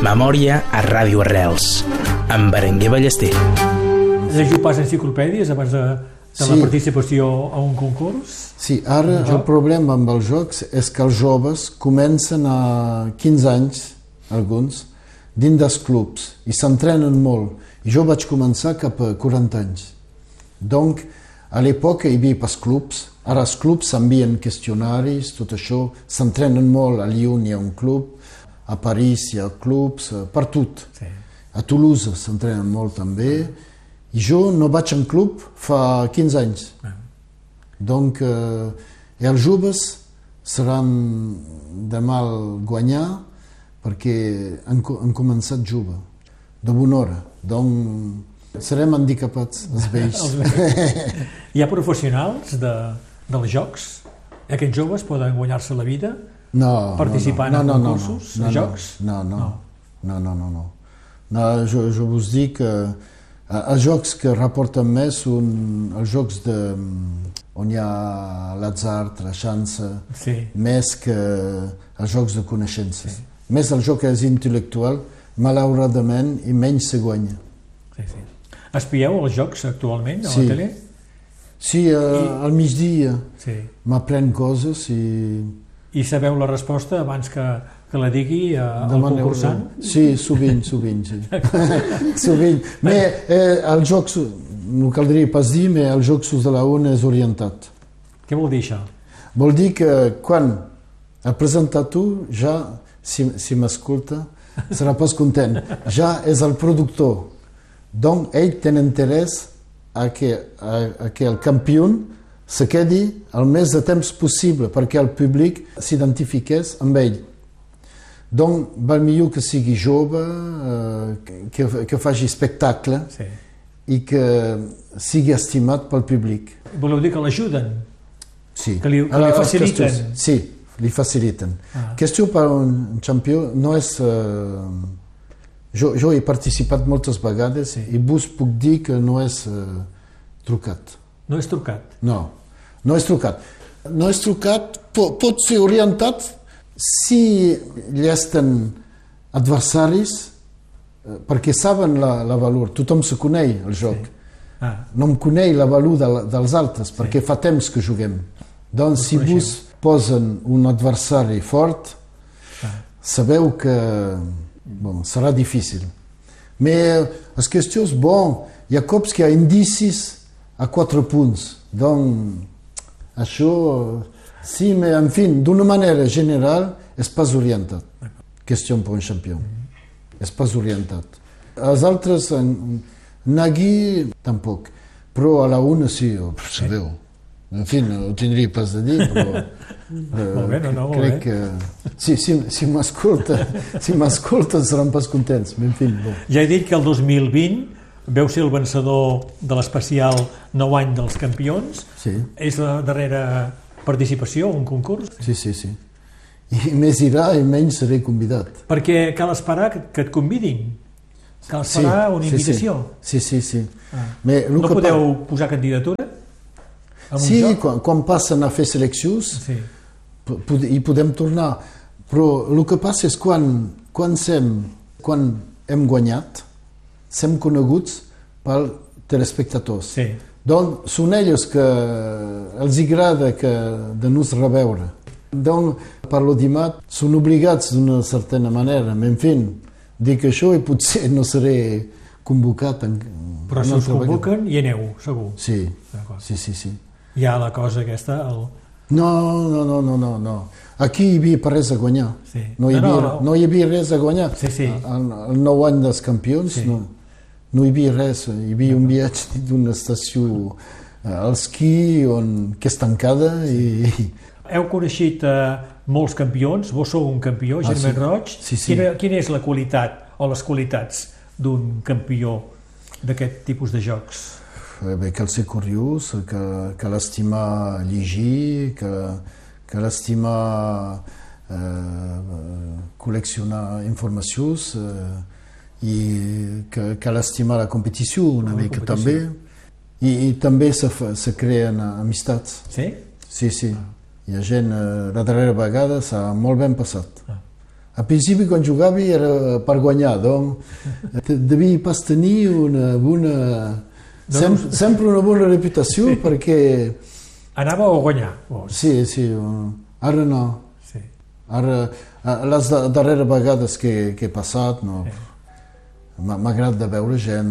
Memòria a Ràdio Arrels, amb Berenguer Ballester. Llegiu pas enciclopèdies abans de la participació a un concurs? Sí, ara el problema amb els jocs és que els joves comencen a 15 anys, alguns, dins dels clubs, i s'entrenen molt. I jo vaig començar cap a 40 anys. Donc, a l'època hi havia pas clubs, ara els clubs s'envien qüestionaris, tot això, s'entrenen molt, a Lyon hi ha un club, a París hi ha clubs, per tot. Sí. A Toulouse s'entrenen molt també, i jo no vaig en club fa 15 anys. Donc, els joves seran de mal guanyar perquè han començat jove, de bona hora. Donc, serem handicapats, els vells. Hi ha professionals dels jocs? Aquests joves poden guanyar-se la vida participant en concursos, jocs? No. Jo vos dic que els jocs que reporten més són els jocs on hi ha l'atzar, la xança, més que els jocs de coneixences. Més el joc és intel·lectual, malauradament, i menys se guanya. Espieu els jocs actualment a la tele? Sí, al migdia m'apren coses i... I sabeu la resposta abans que la digui al concursant? Sí, sovint, sí. Sovint. Els jocs, no caldria pas dir, però els jocs de la UNA és orientat. Què vol dir això? Vol dir que quan el presentator ja, si m'escolta, serà pas content. Ja és el productor. Donc, ell té interès a que el campió se quedi el més de temps possible perquè el públic s'identifiqués amb ell. Donc, val millor que sigui jove, que faci espectacle i que sigui estimat pel públic. Voleu dir que l'ajuden? Sí. Que li faciliten? Sí, li faciliten. Qüestió per un campió no és... Jo he participat moltes vegades i vos puc dir que no és trucat. No és trucat? No és trucat. No és trucat, pot ser orientat si hi estan adversaris, perquè saben la valor. Tothom se coneix el joc. No em coneix la valor dels altres, perquè fa temps que juguem. Doncs si vos posen un adversari fort, sabeu que serà difícil. Però les qüestions, hi ha cops que hi ha indicis a 4 punts. Donc, això, sí, però, en fi, d'una manera general, és pas orientat. Qüestió per un campió. És pas orientat. Els altres, Nagui, tampoc. Però a la una, sí, sabeu. En fi, no ho tindria pas de dir, però... crec que... Si m'escolten seran pas contents. En fi, ja he dit que el 2020 veu ser el vencedor de l'especial 9 anys dels campions. És la darrera participació a un concurs? Sí. I més irà i menys seré convidat. Perquè cal esperar que et convidin. Cal esperar una invitació. Sí. No podeu posar candidatura? Sí, quan passen a fer seleccions hi podem tornar. Però el que passa és quan hem guanyat, som coneguts pels telespectadors. Donc, són ells que els agrada de nos reveure. Donc, per l'audimat, són obligats d'una certa manera. En fi, dic això i potser no seré convocat. Però si us convoquen hi aneu, segur. Sí. Hi ha la cosa aquesta... No. Aquí hi havia res a guanyar. No hi havia res a guanyar. El 9 anys dels campions no hi havia res. Hi havia un viatge d'una estació al esquí que és tancada. Heu coneixit molts campions, vos sou un campió, Germain Roig. Quina és la qualitat o les qualitats d'un campió d'aquest tipus de jocs? Cal ser curiós, cal estimar llegir, cal estimar col·leccionar informacions i cal estimar la competició una mica també. I també se creen amistats. Sí? Sí. Hi ha gent, la darrera vegada s'ha molt ben passat. A principi, quan jugava, era per guanyar, doncs devia pas tenir una bona... Sempre una bona reputació, perquè... Anava a guanyar, vos? Sí, ara no. Ara, les darreres vegades que he passat, no. M'agrada veure gent